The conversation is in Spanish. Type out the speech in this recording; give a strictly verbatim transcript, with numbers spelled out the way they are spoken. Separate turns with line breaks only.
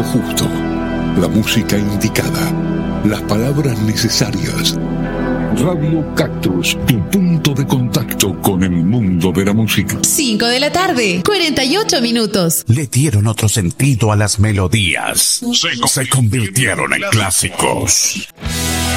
justo, la música indicada, las palabras necesarias. Radio Cactus, tu punto de contacto con el mundo de la música.
cinco de la tarde, cuarenta y ocho minutos.
Le dieron otro sentido a las melodías. Se, se convirtieron en clásicos.